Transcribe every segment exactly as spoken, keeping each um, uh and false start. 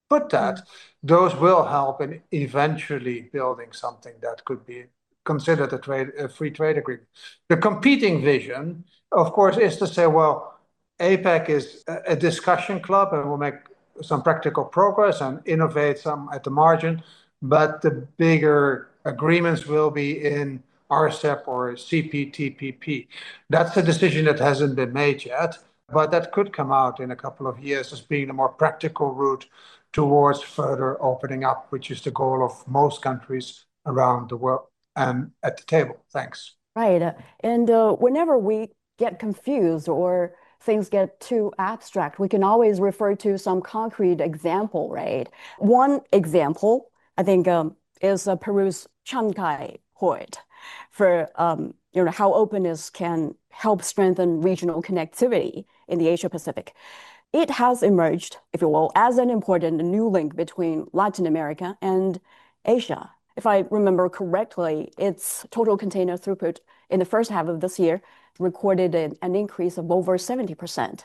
put that, Mm. those will help in eventually building something that could be considered a trade, a free trade agreement. The competing vision, of course, is to say, well, APEC is a discussion club and will make some practical progress and innovate some at the margin, but the bigger agreements will be in R C E P or C P T P P. That's a decision that hasn't been made yet, but that could come out in a couple of years as being a more practical route towards further opening up, which is the goal of most countries around the world and at the table. Thanks. Right. And uh, whenever we get confused or things get too abstract, we can always refer to some concrete example, right? One example, I think, um, is uh, Peru's Chancay port for um, you know how openness can help strengthen regional connectivity in the Asia Pacific. It has emerged, if you will, as an important new link between Latin America and Asia. If I remember correctly, its total container throughput in the first half of this year recorded an, an increase of over seventy percent.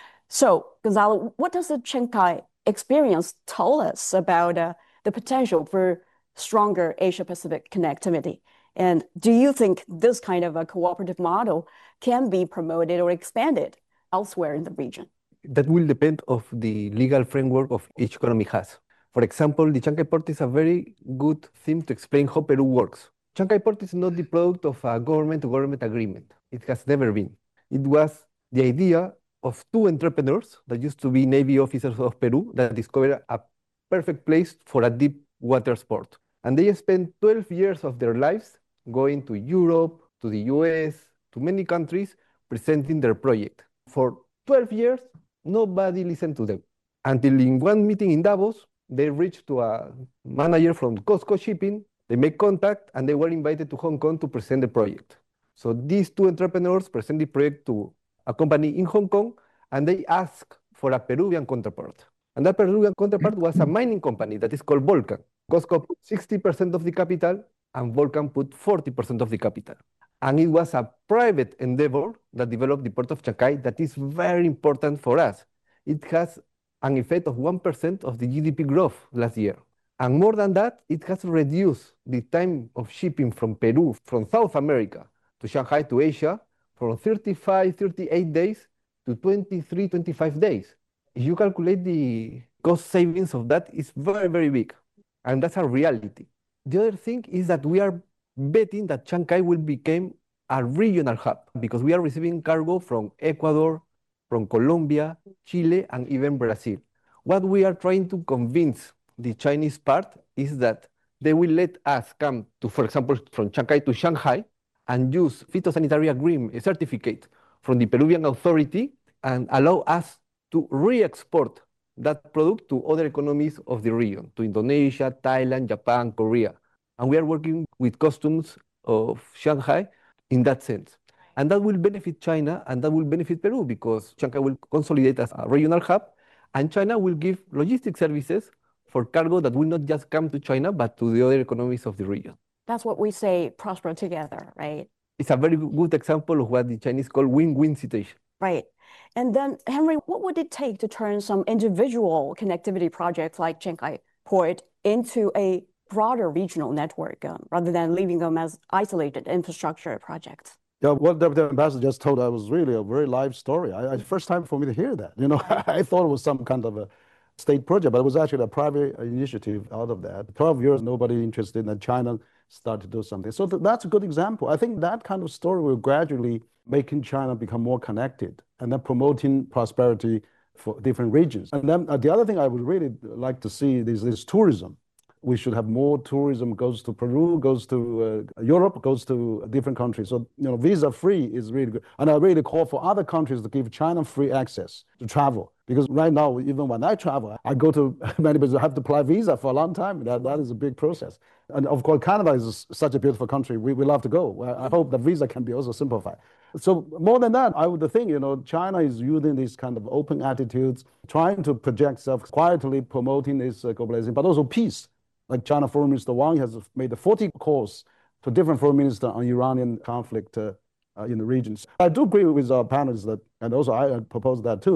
So, Gonzalo, what does the Chancay experience tell us about uh, the potential for stronger Asia-Pacific connectivity? And do you think this kind of a cooperative model can be promoted or expanded elsewhere in the region? That will depend of the legal framework of each economy has. For example, the Chancay Port is a very good theme to explain how Peru works. Chancay Port is not the product of a government-to-government agreement. It has never been. It was the idea of two entrepreneurs that used to be Navy officers of Peru that discovered a perfect place for a deep water sport. And they spent twelve years of their lives going to Europe, to the U S, to many countries, presenting their project. For twelve years, nobody listened to them. Until in one meeting in Davos, they reached to a manager from Costco Shipping, they make contact, and they were invited to Hong Kong to present the project. So these two entrepreneurs present the project to a company in Hong Kong, and they asked for a Peruvian counterpart. And that Peruvian counterpart was a mining company that is called Volcan. Costco put sixty percent of the capital, and Volcan put forty percent of the capital. And it was a private endeavor that developed the port of Chancay that is very important for us. It has an effect of one percent of the G D P growth last year. And more than that, it has reduced the time of shipping from Peru, from South America to Shanghai to Asia, from thirty-five, thirty-eight days to twenty-three, twenty-five days. If you calculate the cost savings of that, it's very, very big. And that's a reality. The other thing is that we are betting that Chancay will become a regional hub because we are receiving cargo from Ecuador, from Colombia, Chile, and even Brazil. What we are trying to convince the Chinese part is that they will let us come to, for example, from Chancay to Shanghai and use phytosanitary agreement certificate from the Peruvian authority and allow us to re-export that product to other economies of the region, to Indonesia, Thailand, Japan, Korea. And we are working with customs of Shanghai in that sense. And that will benefit China and that will benefit Peru because Chancay will consolidate as a regional hub and China will give logistic services for cargo that will not just come to China, but to the other economies of the region. That's what we say, prosper together, right? It's a very good example of what the Chinese call win-win situation. Right. And then, Henry, what would it take to turn some individual connectivity projects like Chancay Port into a broader regional network um, rather than leaving them as isolated infrastructure projects? Yeah, what the ambassador just told us was really a very live story. I, I first time for me to hear that. You know, I thought it was some kind of a state project, but it was actually a private initiative out of that. twelve years, nobody interested, and China started to do something. So th that's a good example. I think that kind of story will gradually making China become more connected and then promoting prosperity for different regions. And then uh, the other thing I would really like to see is this tourism. We should have more tourism goes to Peru, goes to uh, Europe, goes to different countries. So, you know, visa-free is really good. And I really call for other countries to give China free access to travel. Because right now, even when I travel, I go to many places, I have to apply visa for a long time. That, that is a big process. And of course, Canada is such a beautiful country. We, we love to go. I hope the visa can be also simplified. So more than that, I would think, you know, China is using these kind of open attitudes, trying to project itself quietly, promoting this uh, globalization, but also peace. Like China Foreign Minister Wang has made forty calls to different foreign ministers on Iranian conflict uh, uh, in the regions. I do agree with our panelists that, and also I propose that too,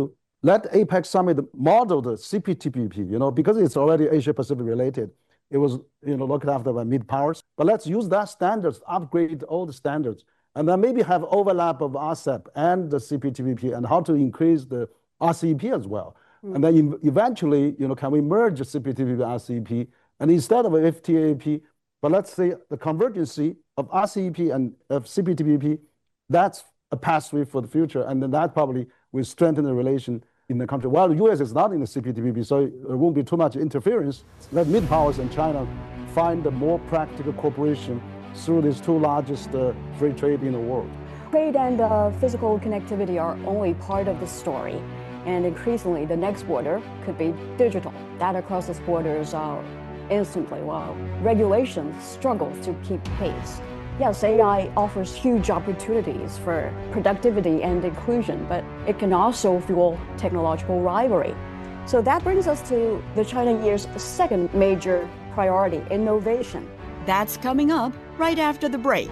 let APEC Summit model the C P T P P, you know, because it's already Asia Pacific related. It was, you know, looked after by mid powers. But let's use that standards, upgrade all the standards, and then maybe have overlap of R C E P and the C P T P P and how to increase the R C E P as well. Mm. And then eventually, you know, can we merge C P T P P and R C E P? And instead of F T A P, but let's say the convergency of R C E P and of C P T P P, that's a pathway for the future. And then that probably will strengthen the relation in the country. While the U S is not in the C P T P P, so there won't be too much interference. Let mid powers and China find a more practical cooperation through these two largest uh, free trade in the world. Trade and uh, physical connectivity are only part of the story. And increasingly, the next border could be digital. Data crosses borders uh, instantly, while regulations struggle to keep pace. Yes, A I offers huge opportunities for productivity and inclusion, but it can also fuel technological rivalry. So that brings us to the China Year's second major priority, innovation. That's coming up right after the break.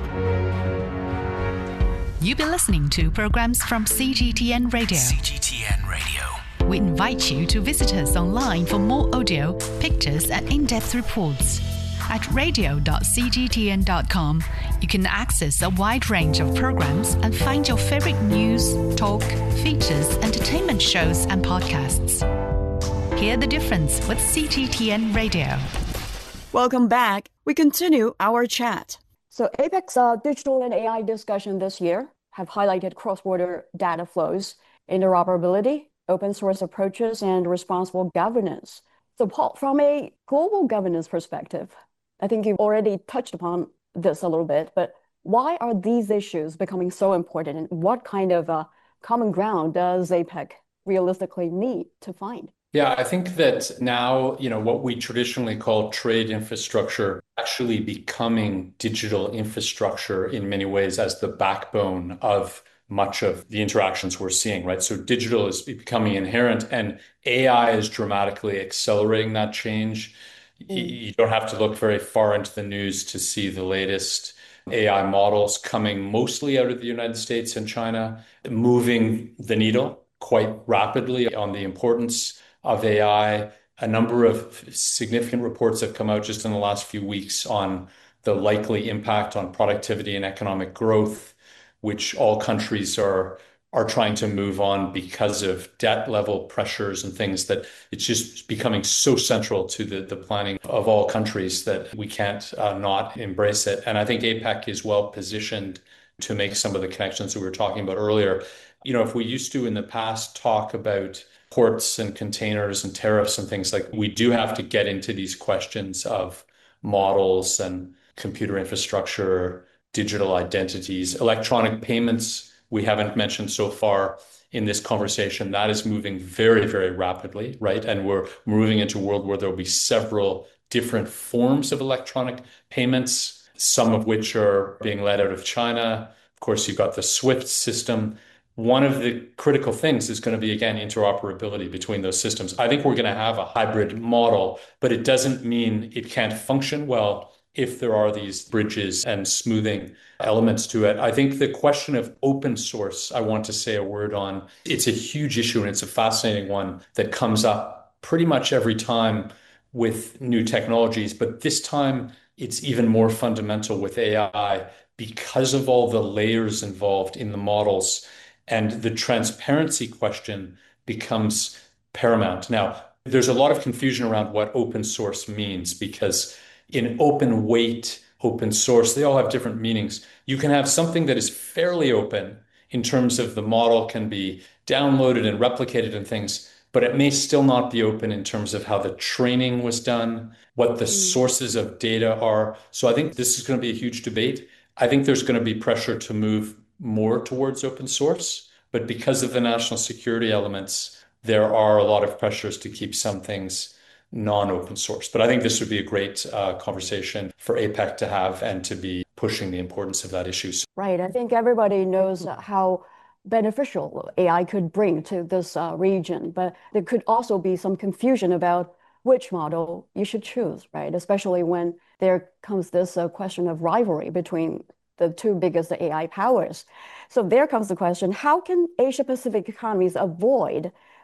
You've been listening to programs from C G T N Radio. C G T N Radio. We invite you to visit us online for more audio, pictures, and in-depth reports. At radio dot c g t n dot com, you can access a wide range of programs and find your favorite news, talk, features, entertainment shows, and podcasts. Hear the difference with C G T N Radio. Welcome back. We continue our chat. So APEC's uh, digital and A I discussion this year have highlighted cross-border data flows, interoperability, open source approaches, and responsible governance. So Paul, from a global governance perspective, I think you've already touched upon this a little bit, but why are these issues becoming so important, and what kind of uh, common ground does APEC realistically need to find? Yeah, I think that now, you know, what we traditionally call trade infrastructure actually becoming digital infrastructure in many ways as the backbone of much of the interactions we're seeing, right? So digital is becoming inherent, and A I is dramatically accelerating that change. You don't have to look very far into the news to see the latest A I models coming mostly out of the United States and China, moving the needle quite rapidly on the importance of A I. A number of significant reports have come out just in the last few weeks on the likely impact on productivity and economic growth, which all countries are are trying to move on because of debt level pressures and things, that it's just becoming so central to the, the planning of all countries that we can't uh, not embrace it. And I think APEC is well positioned to make some of the connections that we were talking about earlier. You know, if we used to in the past talk about ports and containers and tariffs and things, like, we do have to get into these questions of models and computer infrastructure, digital identities, electronic payments. We haven't mentioned so far in this conversation. That is moving very, very rapidly, right? And we're moving into a world where there will be several different forms of electronic payments, some of which are being led out of China. Of course, you've got the SWIFT system. One of the critical things is going to be, again, interoperability between those systems. I think we're going to have a hybrid model, but it doesn't mean it can't function well if there are these bridges and smoothing elements to it. I think the question of open source, I want to say a word on. It's a huge issue, and it's a fascinating one that comes up pretty much every time with new technologies. But this time, it's even more fundamental with A I because of all the layers involved in the models. And the transparency question becomes paramount. Now, there's a lot of confusion around what open source means, because in open weight, open source, they all have different meanings. You can have something that is fairly open in terms of the model can be downloaded and replicated and things, but it may still not be open in terms of how the training was done, what the sources of data are. So I think this is going to be a huge debate. I think there's going to be pressure to move more towards open source, but because of the national security elements, there are a lot of pressures to keep some things non-open source. But I think this would be a great uh, conversation for APEC to have and to be pushing the importance of that issue. Right. I think everybody knows how beneficial A I could bring to this uh, region, but there could also be some confusion about which model you should choose, right? Especially when there comes this uh, question of rivalry between the two biggest A I powers. So there comes the question, how can Asia Pacific economies avoid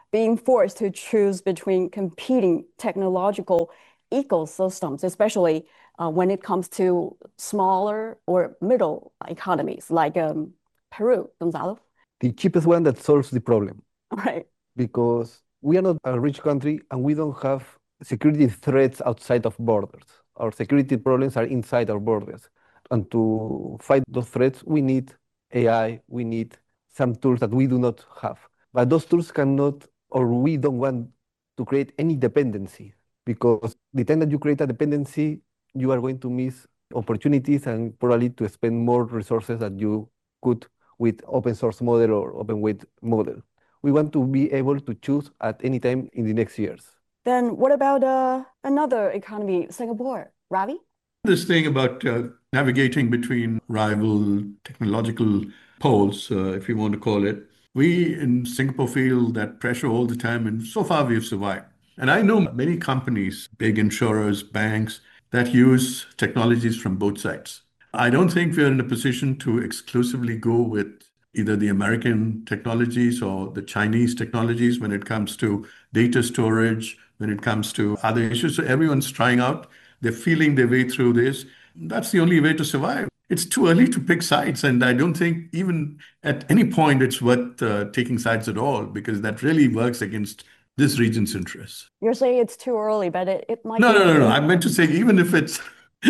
being forced to choose between competing technological ecosystems, especially uh, when it comes to smaller or middle economies like um, Peru, Gonzalo? The cheapest one that solves the problem, Right. because we are not a rich country and we don't have security threats outside of borders. Our security problems are inside our borders. And to fight those threats, we need A I, we need some tools that we do not have. But those tools cannot, or we don't want to create any dependency, because the time that you create a dependency, you are going to miss opportunities and probably to spend more resources that you could with open source model or open weight model. We want to be able to choose at any time in the next years. Then what about uh, another economy, Singapore? Ravi? This thing about uh, navigating between rival technological poles, uh, if you want to call it, we in Singapore feel that pressure all the time, and so far we've survived. And I know many companies, big insurers, banks, that use technologies from both sides. I don't think we're in a position to exclusively go with either the American technologies or the Chinese technologies when it comes to data storage, when it comes to other issues. So everyone's trying out, they're feeling their way through this. That's the only way to survive. It's too early to pick sides. And I don't think even at any point it's worth uh, taking sides at all, because that really works against this region's interests. You're saying it's too early, but it, it might No, be. no, no, no. I meant to say, even if it's,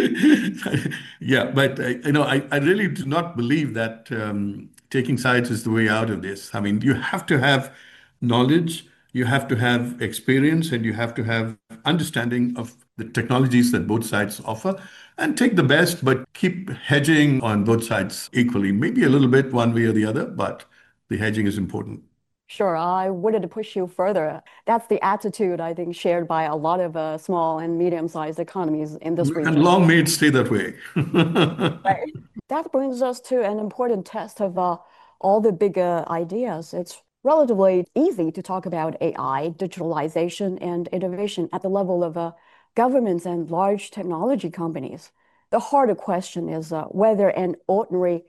yeah, but uh, you know, I, I really do not believe that um, taking sides is the way out of this. I mean, you have to have knowledge, you have to have experience, and you have to have understanding of the technologies that both sides offer, and take the best, but keep hedging on both sides equally. Maybe a little bit one way or the other, but the hedging is important. Sure, I wanted to push you further. That's the attitude, I think, shared by a lot of uh, small and medium-sized economies in this region. And long may it stay that way. Right. That brings us to an important test of uh, all the big uh, ideas. It's relatively easy to talk about A I, digitalization, and innovation at the level of uh, governments and large technology companies. The harder question is uh, whether an ordinary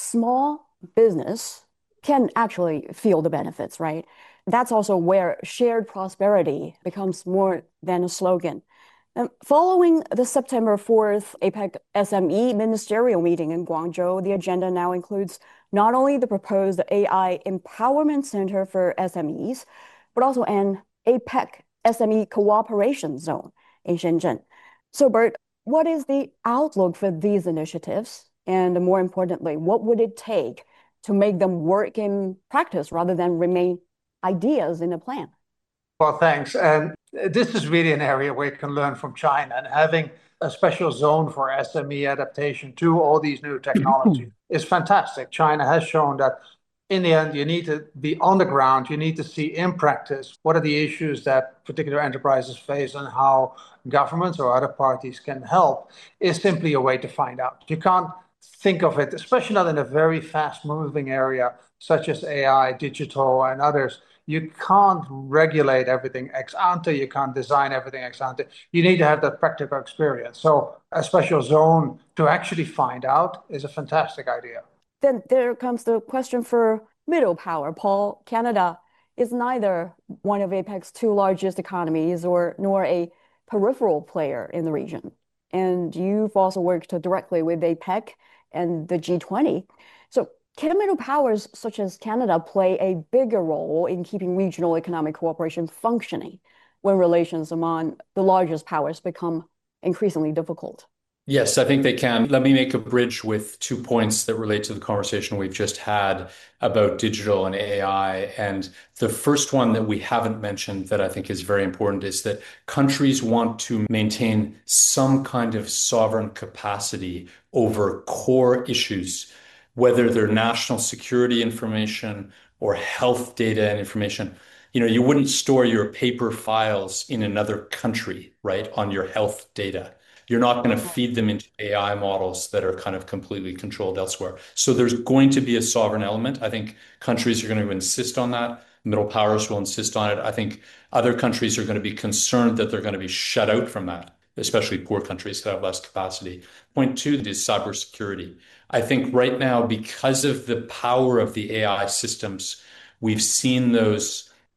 small business can actually feel the benefits, right? That's also where shared prosperity becomes more than a slogan. And following the September fourth APEC S M E ministerial meeting in Guangzhou, the agenda now includes not only the proposed A I Empowerment Center for S M Es, but also an APEC S M E Cooperation Zone in Shenzhen. So, Bert, what is the outlook for these initiatives? And more importantly, what would it take to make them work in practice rather than remain ideas in a plan? Well, thanks. And this is really an area where you can learn from China, and having a special zone for S M E adaptation to all these new technologies is fantastic. China has shown that in the end, you need to be on the ground. You need to see in practice what are the issues that particular enterprises face and how governments or other parties can help is simply a way to find out. You can't think of it, especially not in a very fast-moving area such as A I, digital, and others. You can't regulate everything ex ante. You can't design everything ex ante. You need to have that practical experience. So a special zone to actually find out is a fantastic idea. Then there comes the question for middle power. Paul, Canada is neither one of APEC's two largest economies or nor a peripheral player in the region. And you've also worked directly with APEC and the G twenty. So can middle powers such as Canada play a bigger role in keeping regional economic cooperation functioning when relations among the largest powers become increasingly difficult? Yes, I think they can. Let me make a bridge with two points that relate to the conversation we've just had about digital and A I. And the first one that we haven't mentioned that I think is very important is that countries want to maintain some kind of sovereign capacity over core issues, whether they're national security information or health data and information. You know, you wouldn't store your paper files in another country, right, on your health data. You're not going to feed them into A I models that are kind of completely controlled elsewhere. So there's going to be a sovereign element. I think countries are going to insist on that. Middle powers will insist on it. I think other countries are going to be concerned that they're going to be shut out from that, especially poor countries that have less capacity. Point two is cybersecurity. I think right now, because of the power of the A I systems, we've seen those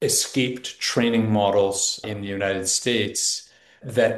escaped training models in the United States that